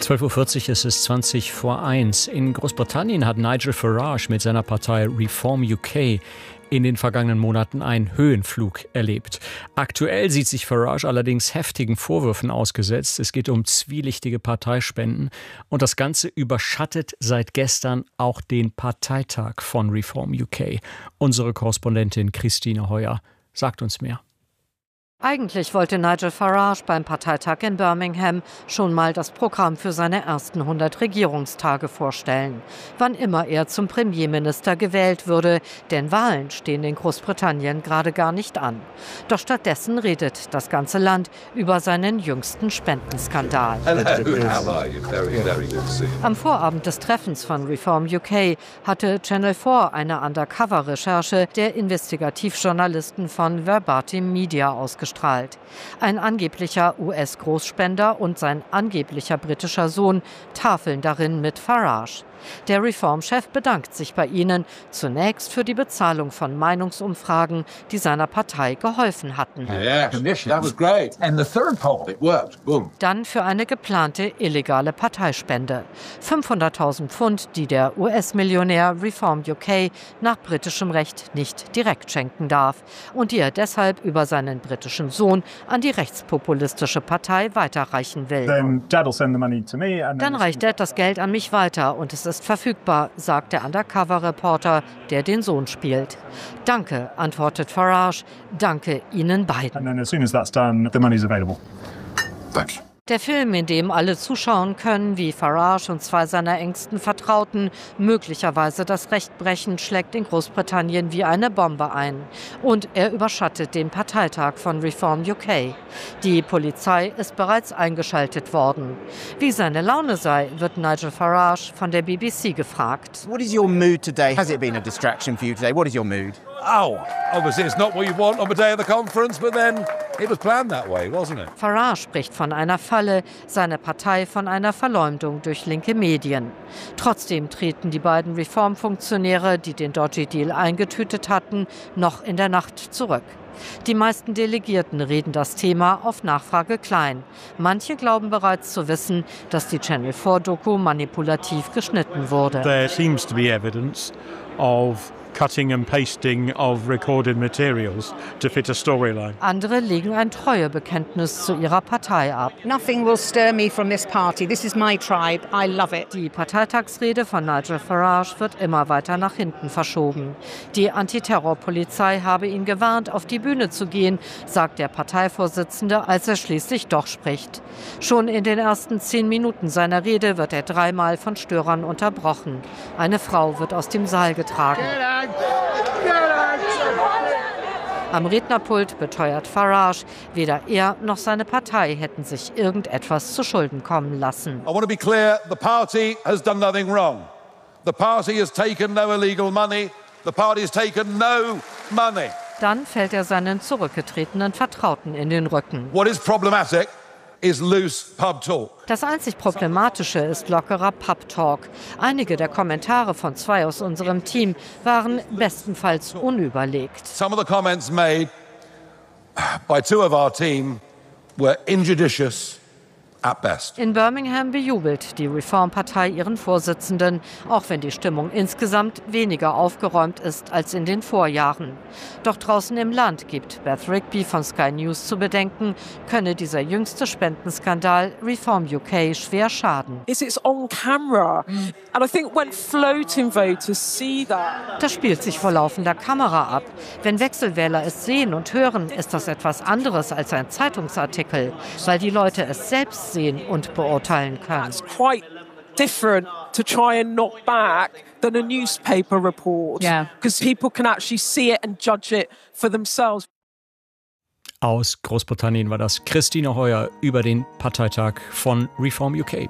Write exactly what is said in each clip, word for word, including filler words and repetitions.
zwölf Uhr vierzig ist es zwanzig vor eins. In Großbritannien hat Nigel Farage mit seiner Partei Reform U K in den vergangenen Monaten einen Höhenflug erlebt. Aktuell sieht sich Farage allerdings heftigen Vorwürfen ausgesetzt. Es geht um zwielichtige Parteispenden und das Ganze überschattet seit gestern auch den Parteitag von Reform U K. Unsere Korrespondentin Christine Heuer sagt uns mehr. Eigentlich wollte Nigel Farage beim Parteitag in Birmingham schon mal das Programm für seine ersten hundert Regierungstage vorstellen. Wann immer er zum Premierminister gewählt würde, denn Wahlen stehen in Großbritannien gerade gar nicht an. Doch stattdessen redet das ganze Land über seinen jüngsten Spendenskandal. Am Vorabend des Treffens von Reform U K hatte Channel vier eine Undercover-Recherche der Investigativjournalisten von Verbatim Media ausgestrahlt. Ein angeblicher U S-Großspender und sein angeblicher britischer Sohn tafeln darin mit Farage. Der Reform-Chef bedankt sich bei ihnen zunächst für die Bezahlung von Meinungsumfragen, die seiner Partei geholfen hatten. Dann für eine geplante illegale Parteispende. fünfhunderttausend Pfund, die der U S-Millionär Reform U K nach britischem Recht nicht direkt schenken darf und die er deshalb über seinen britischen Sohn an die rechtspopulistische Partei weiterreichen will. Dann reicht Dad das Geld an mich weiter und es ist verfügbar, sagt der Undercover-Reporter, der den Sohn spielt. Danke, antwortet Farage. Danke Ihnen beiden. Der Film, in dem alle zuschauen können, wie Farage und zwei seiner engsten Vertrauten möglicherweise das Recht brechen, schlägt in Großbritannien wie eine Bombe ein. Und er überschattet den Parteitag von Reform U K. Die Polizei ist bereits eingeschaltet worden. Wie seine Laune sei, wird Nigel Farage von der B B C gefragt. What is your mood today? Has it been a distraction for you today? What is your mood? Oh, obviously it's not what you want on the day of the conference, but then it was planned that way, wasn't it? Farage spricht von einer Falle, seine Partei von einer Verleumdung durch linke Medien. Trotzdem treten die beiden Reformfunktionäre, die den Dodgy Deal eingetütet hatten, noch in der Nacht zurück. Die meisten Delegierten reden das Thema auf Nachfrage klein. Manche glauben bereits zu wissen, dass die Channel vier Doku manipulativ geschnitten wurde. There seems to be evidence of cutting and pasting of recorded materials to fit a storyline. Andere legen ein Treuebekenntnis zu ihrer Partei ab. Nothing will stir me from this party. This is my tribe. I love it. Die Parteitagsrede von Nigel Farage wird immer weiter nach hinten verschoben. Die Antiterrorpolizei habe ihn gewarnt, auf die Bühne zu gehen, sagt der Parteivorsitzende, als er schließlich doch spricht. Schon in den ersten zehn Minuten seiner Rede wird er dreimal von Störern unterbrochen. Eine Frau wird aus dem Saal getragen. Am Rednerpult beteuert Farage, weder er noch seine Partei hätten sich irgendetwas zu Schulden kommen lassen. I want to be clear, the party has done nothing wrong. The party has taken no illegal money. The party has taken no money. Dann fällt er seinen zurückgetretenen Vertrauten in den Rücken. What is problematic is loose pub talk. Das einzig Problematische ist lockerer Pub-Talk. Einige der Kommentare von zwei aus unserem Team waren bestenfalls unüberlegt. Some of the comments made by two of our team were injudicious at best. In Birmingham bejubelt die Reformpartei ihren Vorsitzenden, auch wenn die Stimmung insgesamt weniger aufgeräumt ist als in den Vorjahren. Doch draußen im Land gibt Beth Rigby von Sky News zu bedenken, könne dieser jüngste Spendenskandal Reform U K schwer schaden. Is it's on camera. And I think when floating voters see that. Das spielt sich vor laufender Kamera ab. Wenn Wechselwähler es sehen und hören, ist das etwas anderes als ein Zeitungsartikel, weil die Leute es selbst sehen und beurteilen können. It's quite different to try and knock back than a newspaper report. Yeah. Because people can actually see it and judge it for themselves. Aus Großbritannien war das Christine Heuer über den Parteitag von Reform U K.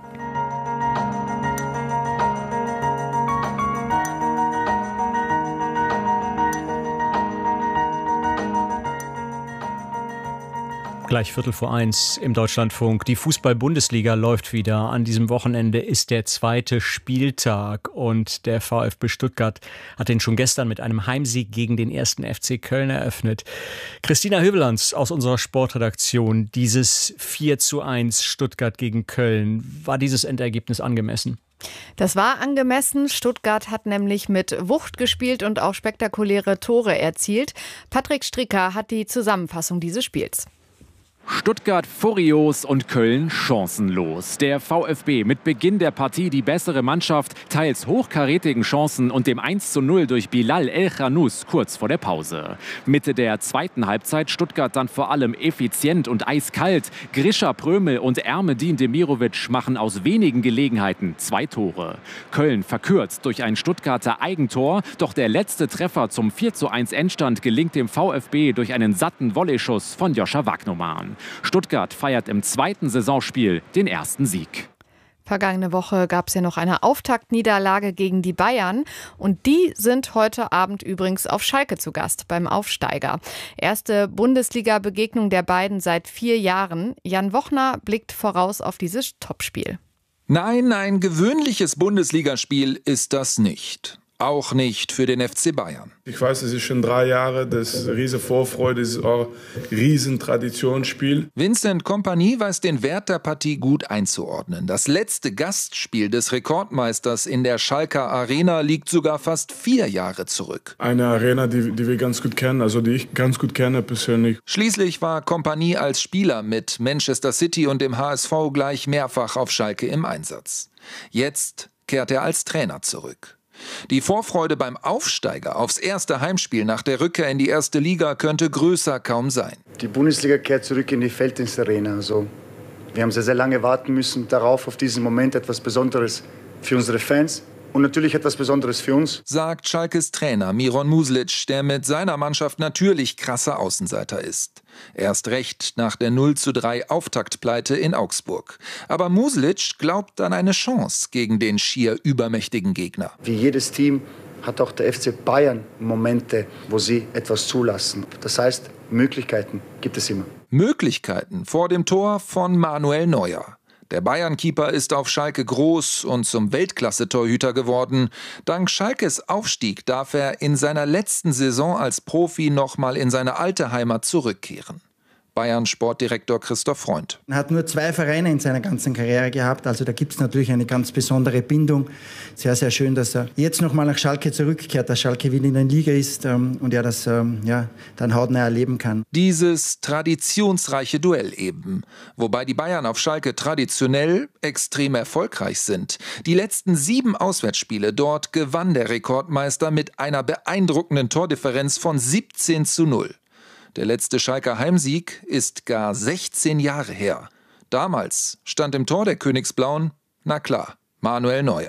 Gleich Viertel vor eins im Deutschlandfunk. Die Fußball-Bundesliga läuft wieder. An diesem Wochenende ist der zweite Spieltag und der VfB Stuttgart hat den schon gestern mit einem Heimsieg gegen den ersten F C Köln eröffnet. Christina Hövelanz aus unserer Sportredaktion, dieses vier zu eins Stuttgart gegen Köln, war dieses Endergebnis angemessen? Das war angemessen. Stuttgart hat nämlich mit Wucht gespielt und auch spektakuläre Tore erzielt. Patrick Stricker hat die Zusammenfassung dieses Spiels. Stuttgart furios und Köln chancenlos. Der VfB mit Beginn der Partie die bessere Mannschaft, teils hochkarätigen Chancen und dem eins zu null durch Bilal El-Khanous kurz vor der Pause. Mitte der zweiten Halbzeit Stuttgart dann vor allem effizient und eiskalt. Grisha Prömel und Ermedin Demirovic machen aus wenigen Gelegenheiten zwei Tore. Köln verkürzt durch ein Stuttgarter Eigentor, doch der letzte Treffer zum vier zu eins Endstand gelingt dem VfB durch einen satten Volleyschuss von Joscha Wagnumann. Stuttgart feiert im zweiten Saisonspiel den ersten Sieg. Vergangene Woche gab es ja noch eine Auftaktniederlage gegen die Bayern und die sind heute Abend übrigens auf Schalke zu Gast beim Aufsteiger. Erste Bundesliga-Begegnung der beiden seit vier Jahren. Jan Wochner blickt voraus auf dieses Topspiel. Nein, ein gewöhnliches Bundesligaspiel ist das nicht. Auch nicht für den F C Bayern. Ich weiß, es ist schon drei Jahre, das ist riesen Vorfreude, das ist auch ein riesen Traditionsspiel. Vincent Kompany weiß den Wert der Partie gut einzuordnen. Das letzte Gastspiel des Rekordmeisters in der Schalker Arena liegt sogar fast vier Jahre zurück. Eine Arena, die, die wir ganz gut kennen, also die ich ganz gut kenne persönlich. Schließlich war Kompany als Spieler mit Manchester City und dem H S V gleich mehrfach auf Schalke im Einsatz. Jetzt kehrt er als Trainer zurück. Die Vorfreude beim Aufsteiger aufs erste Heimspiel nach der Rückkehr in die erste Liga könnte größer kaum sein. Die Bundesliga kehrt zurück in die Felddienstarena. Also, wir haben sehr, sehr lange warten müssen darauf, auf diesen Moment, etwas Besonderes für unsere Fans. Und natürlich etwas Besonderes für uns, sagt Schalkes Trainer Miron Muslic, der mit seiner Mannschaft natürlich krasser Außenseiter ist. Erst recht nach der null zu drei Auftaktpleite in Augsburg. Aber Muslic glaubt an eine Chance gegen den schier übermächtigen Gegner. Wie jedes Team hat auch der F C Bayern Momente, wo sie etwas zulassen. Das heißt, Möglichkeiten gibt es immer. Möglichkeiten vor dem Tor von Manuel Neuer. Der Bayern-Keeper ist auf Schalke groß und zum Weltklasse-Torhüter geworden. Dank Schalkes Aufstieg darf er in seiner letzten Saison als Profi nochmal in seine alte Heimat zurückkehren. Bayern-Sportdirektor Christoph Freund. Er hat nur zwei Vereine in seiner ganzen Karriere gehabt, also da gibt es natürlich eine ganz besondere Bindung. Sehr, sehr schön, dass er jetzt nochmal nach Schalke zurückkehrt, dass Schalke wieder in der Liga ist ähm, und er das ähm, ja, dann hautnah erleben kann. Dieses traditionsreiche Duell eben, wobei die Bayern auf Schalke traditionell extrem erfolgreich sind. Die letzten sieben Auswärtsspiele dort gewann der Rekordmeister mit einer beeindruckenden Tordifferenz von siebzehn zu null. Der letzte Schalker Heimsieg ist gar sechzehn Jahre her. Damals stand im Tor der Königsblauen, na klar, Manuel Neuer.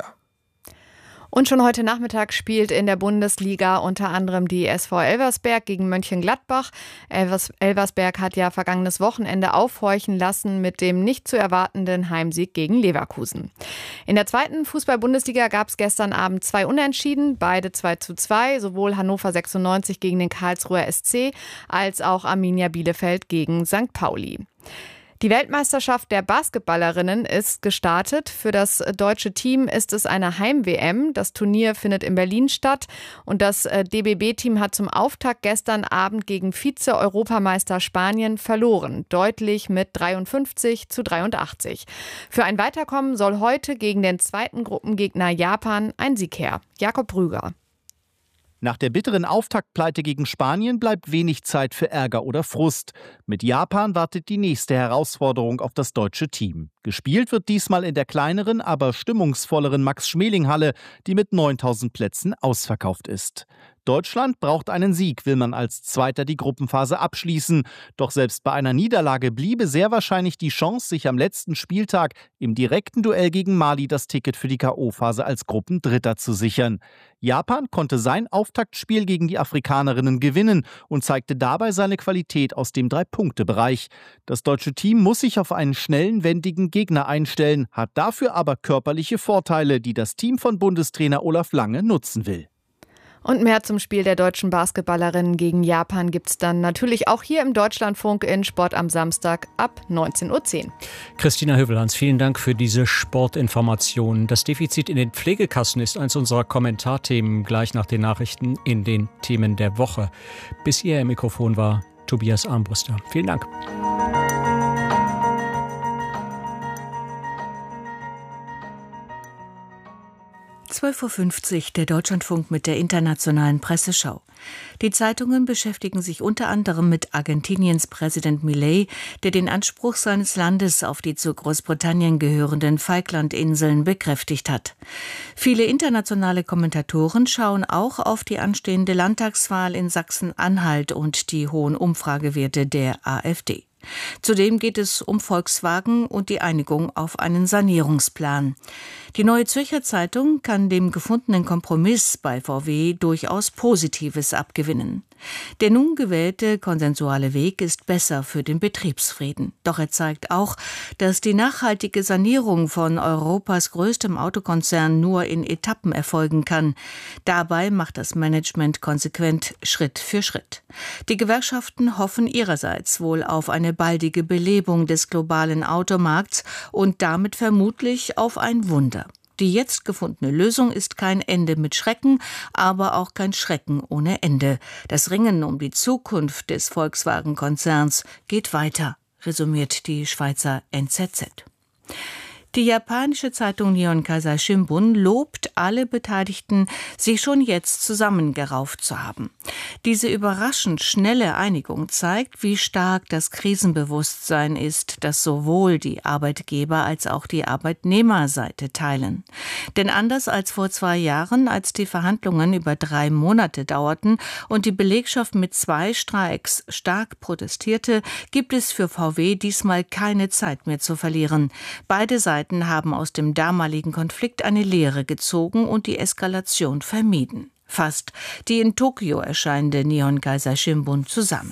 Und schon heute Nachmittag spielt in der Bundesliga unter anderem die S V Elversberg gegen Mönchengladbach. Elvers, Elversberg hat ja vergangenes Wochenende aufhorchen lassen mit dem nicht zu erwartenden Heimsieg gegen Leverkusen. In der zweiten Fußball-Bundesliga gab es gestern Abend zwei Unentschieden, beide zwei zu zwei, sowohl Hannover sechsundneunzig gegen den Karlsruher S C als auch Arminia Bielefeld gegen Sankt Pauli. Die Weltmeisterschaft der Basketballerinnen ist gestartet. Für das deutsche Team ist es eine Heim-W M. Das Turnier findet in Berlin statt. Und das D B B-Team hat zum Auftakt gestern Abend gegen Vize-Europameister Spanien verloren. Deutlich mit dreiundfünfzig zu dreiundachtzig. Für ein Weiterkommen soll heute gegen den zweiten Gruppengegner Japan ein Sieg her. Jakob Brüger. Nach der bitteren Auftaktpleite gegen Spanien bleibt wenig Zeit für Ärger oder Frust. Mit Japan wartet die nächste Herausforderung auf das deutsche Team. Gespielt wird diesmal in der kleineren, aber stimmungsvolleren Max-Schmeling-Halle, die mit neuntausend Plätzen ausverkauft ist. Deutschland braucht einen Sieg, will man als Zweiter die Gruppenphase abschließen. Doch selbst bei einer Niederlage bliebe sehr wahrscheinlich die Chance, sich am letzten Spieltag im direkten Duell gegen Mali das Ticket für die K O-Phase als Gruppendritter zu sichern. Japan konnte sein Auftaktspiel gegen die Afrikanerinnen gewinnen und zeigte dabei seine Qualität aus dem Drei-Punkte-Bereich. Das deutsche Team muss sich auf einen schnellen, wendigen Gegner einstellen, hat dafür aber körperliche Vorteile, die das Team von Bundestrainer Olaf Lange nutzen will. Und mehr zum Spiel der deutschen Basketballerinnen gegen Japan gibt's dann natürlich auch hier im Deutschlandfunk in Sport am Samstag ab neunzehn Uhr zehn. Christina Hövelhans, vielen Dank für diese Sportinformationen. Das Defizit in den Pflegekassen ist eines unserer Kommentarthemen gleich nach den Nachrichten in den Themen der Woche. Bis ihr im Mikrofon war Tobias Armbruster. Vielen Dank. zwölf Uhr fünfzig, der Deutschlandfunk mit der internationalen Presseschau. Die Zeitungen beschäftigen sich unter anderem mit Argentiniens Präsident Milei, der den Anspruch seines Landes auf die zu Großbritannien gehörenden Falklandinseln bekräftigt hat. Viele internationale Kommentatoren schauen auch auf die anstehende Landtagswahl in Sachsen-Anhalt und die hohen Umfragewerte der AfD. Zudem geht es um Volkswagen und die Einigung auf einen Sanierungsplan. Die Neue Zürcher Zeitung kann dem gefundenen Kompromiss bei V W durchaus Positives abgewinnen. Der nun gewählte konsensuale Weg ist besser für den Betriebsfrieden. Doch er zeigt auch, dass die nachhaltige Sanierung von Europas größtem Autokonzern nur in Etappen erfolgen kann. Dabei macht das Management konsequent Schritt für Schritt. Die Gewerkschaften hoffen ihrerseits wohl auf eine baldige Belebung des globalen Automarkts und damit vermutlich auf ein Wunder. Die jetzt gefundene Lösung ist kein Ende mit Schrecken, aber auch kein Schrecken ohne Ende. Das Ringen um die Zukunft des Volkswagen-Konzerns geht weiter, resümiert die Schweizer N Z Z. Die japanische Zeitung Nihon Keizai Shimbun lobt alle Beteiligten, sich schon jetzt zusammengerauft zu haben. Diese überraschend schnelle Einigung zeigt, wie stark das Krisenbewusstsein ist, das sowohl die Arbeitgeber- als auch die Arbeitnehmerseite teilen. Denn anders als vor zwei Jahren, als die Verhandlungen über drei Monate dauerten und die Belegschaft mit zwei Streiks stark protestierte, gibt es für V W diesmal keine Zeit mehr zu verlieren. Beide Seiten haben aus dem damaligen Konflikt eine Lehre gezogen und die Eskalation vermieden. Fasst die in Tokio erscheinende Nihon Keizai Shimbun zusammen.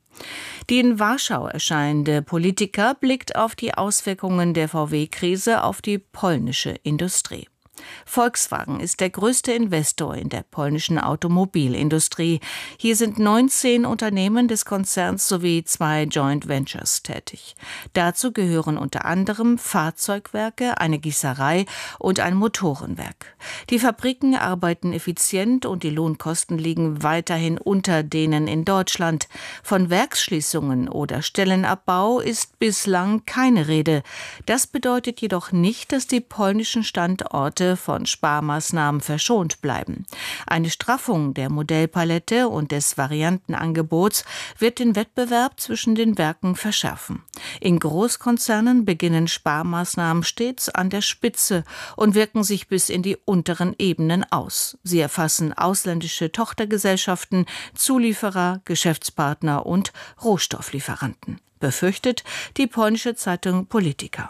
Die in Warschau erscheinende Politiker blickt auf die Auswirkungen der V W-Krise auf die polnische Industrie. Volkswagen ist der größte Investor in der polnischen Automobilindustrie. Hier sind neunzehn Unternehmen des Konzerns sowie zwei Joint Ventures tätig. Dazu gehören unter anderem Fahrzeugwerke, eine Gießerei und ein Motorenwerk. Die Fabriken arbeiten effizient und die Lohnkosten liegen weiterhin unter denen in Deutschland. Von Werksschließungen oder Stellenabbau ist bislang keine Rede. Das bedeutet jedoch nicht, dass die polnischen Standorte von Sparmaßnahmen verschont bleiben. Eine Straffung der Modellpalette und des Variantenangebots wird den Wettbewerb zwischen den Werken verschärfen. In Großkonzernen beginnen Sparmaßnahmen stets an der Spitze und wirken sich bis in die unteren Ebenen aus. Sie erfassen ausländische Tochtergesellschaften, Zulieferer, Geschäftspartner und Rohstofflieferanten, befürchtet die polnische Zeitung Polityka.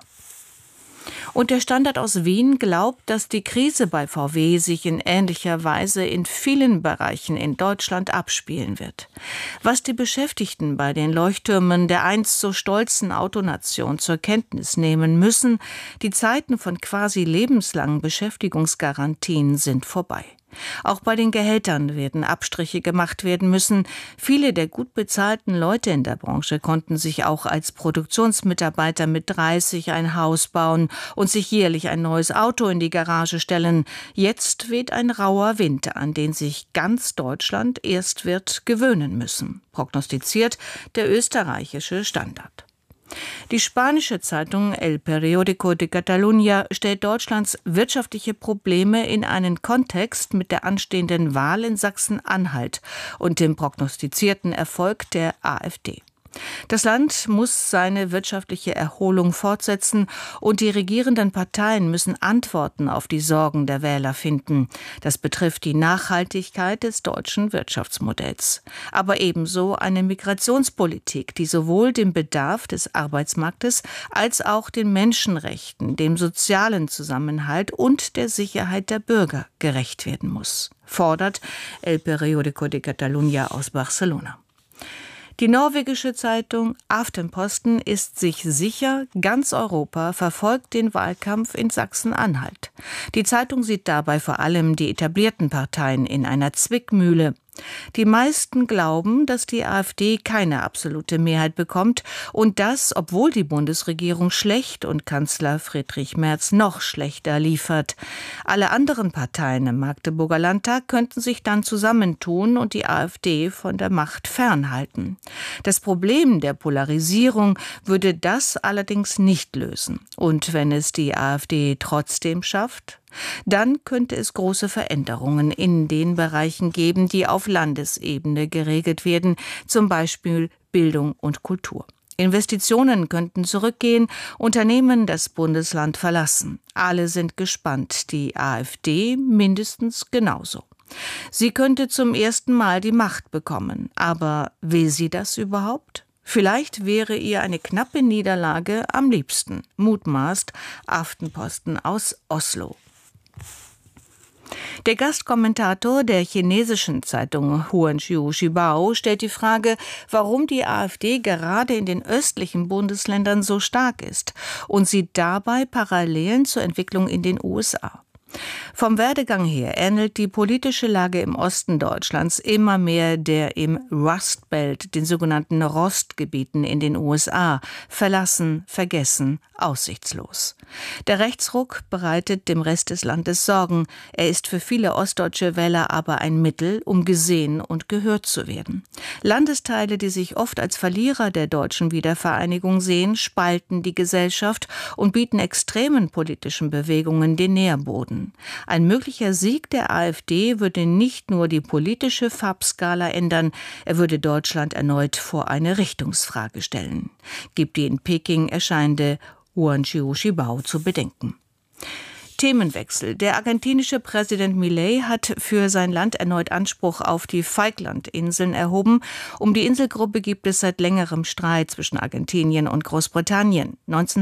Und der Standard aus Wien glaubt, dass die Krise bei V W sich in ähnlicher Weise in vielen Bereichen in Deutschland abspielen wird. Was die Beschäftigten bei den Leuchttürmen der einst so stolzen Autonation zur Kenntnis nehmen müssen, die Zeiten von quasi lebenslangen Beschäftigungsgarantien sind vorbei. Auch bei den Gehältern werden Abstriche gemacht werden müssen. Viele der gut bezahlten Leute in der Branche konnten sich auch als Produktionsmitarbeiter mit dreißig ein Haus bauen und sich jährlich ein neues Auto in die Garage stellen. Jetzt weht ein rauer Wind, an den sich ganz Deutschland erst wird gewöhnen müssen, prognostiziert der österreichische Standard. Die spanische Zeitung El Periódico de Catalunya stellt Deutschlands wirtschaftliche Probleme in einen Kontext mit der anstehenden Wahl in Sachsen-Anhalt und dem prognostizierten Erfolg der AfD. Das Land muss seine wirtschaftliche Erholung fortsetzen und die regierenden Parteien müssen Antworten auf die Sorgen der Wähler finden. Das betrifft die Nachhaltigkeit des deutschen Wirtschaftsmodells. Aber ebenso eine Migrationspolitik, die sowohl dem Bedarf des Arbeitsmarktes als auch den Menschenrechten, dem sozialen Zusammenhalt und der Sicherheit der Bürger gerecht werden muss, fordert El Periódico de Catalunya aus Barcelona. Die norwegische Zeitung Aftenposten ist sich sicher, ganz Europa verfolgt den Wahlkampf in Sachsen-Anhalt. Die Zeitung sieht dabei vor allem die etablierten Parteien in einer Zwickmühle. Die meisten glauben, dass die AfD keine absolute Mehrheit bekommt und das, obwohl die Bundesregierung schlecht und Kanzler Friedrich Merz noch schlechter liefert. Alle anderen Parteien im Magdeburger Landtag könnten sich dann zusammentun und die AfD von der Macht fernhalten. Das Problem der Polarisierung würde das allerdings nicht lösen. Und wenn es die AfD trotzdem schafft, dann könnte es große Veränderungen in den Bereichen geben, die auf Landesebene geregelt werden, zum Beispiel Bildung und Kultur. Investitionen könnten zurückgehen, Unternehmen das Bundesland verlassen. Alle sind gespannt, die AfD mindestens genauso. Sie könnte zum ersten Mal die Macht bekommen, aber will sie das überhaupt? Vielleicht wäre ihr eine knappe Niederlage am liebsten, mutmaßt Aftenposten aus Oslo. Der Gastkommentator der chinesischen Zeitung Huanqiu Shibao stellt die Frage, warum die AfD gerade in den östlichen Bundesländern so stark ist und sieht dabei Parallelen zur Entwicklung in den U S A. Vom Werdegang her ähnelt die politische Lage im Osten Deutschlands immer mehr der im Rust Belt, den sogenannten Rostgebieten in den U S A, verlassen, vergessen, aussichtslos. Der Rechtsruck bereitet dem Rest des Landes Sorgen. Er ist für viele ostdeutsche Wähler aber ein Mittel, um gesehen und gehört zu werden. Landesteile, die sich oft als Verlierer der deutschen Wiedervereinigung sehen, spalten die Gesellschaft und bieten extremen politischen Bewegungen den Nährboden. Ein möglicher Sieg der AfD würde nicht nur die politische Farbskala ändern, er würde Deutschland erneut vor eine Richtungsfrage stellen, gibt die in Peking erscheinende Huanqiu Shibao zu bedenken. Themenwechsel. Der argentinische Präsident Milei hat für sein Land erneut Anspruch auf die Falklandinseln erhoben. Um die Inselgruppe gibt es seit längerem Streit zwischen Argentinien und Großbritannien.